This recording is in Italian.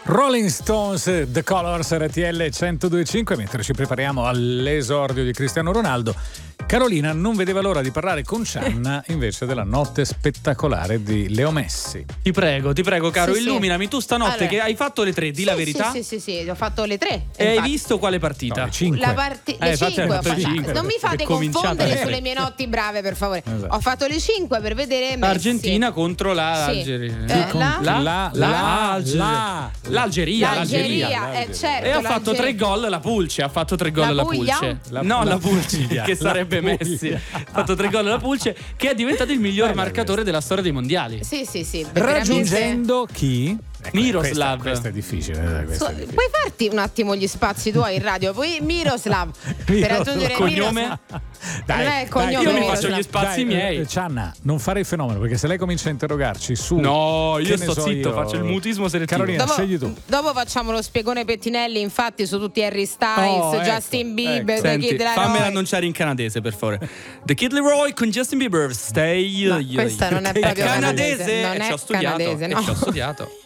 Rolling Stones, The Colors, RTL 102.5. Mentre ci prepariamo all'esordio di Cristiano Ronaldo, Carolina non vedeva l'ora di parlare con Cianna invece della notte spettacolare di Leo Messi. Ti prego caro, Sì, illuminami tu stanotte, allora, che hai fatto le 3, di la verità. Sì, ho fatto le 3. E hai visto quale partita? No, le 5. Le 5 ho fatto. 5. Non mi fate confondere sulle mie notti brave, per favore. Esatto. Ho fatto le 5 per vedere Messi. Argentina contro l'Algeria. L'Algeria. Certo. E ha fatto 3 gol la Pulce. Ha fatto 3 gol la Pulce. La Pulce, che sarebbe Messi. Ha fatto 3 gol la Pulce, che è diventato il miglior marcatore della storia dei mondiali. Sì. Raggiungendo chi? Miroslav. Questo è difficile. Puoi farti un attimo gli spazi tuoi in radio? Poi Miroslav per raggiungere cognome? Non è il cognome. Io mi faccio gli spazi miei. Cianna, non fare il fenomeno, perché se lei comincia a interrogarci su. No, io sto zitto, io, faccio il mutismo selettivo. Carolina, scegli tu. Dopo facciamo lo spiegone Pettinelli, infatti, su tutti Harry Styles, Justin Bieber, The Kid Laroi. Fammela annunciare in canadese, per favore. The Kid Laroi con Justin Bieber. Stay. Questa non è proprio canadese. Non è Ci ho studiato. canadese, no. Ci ho studiato.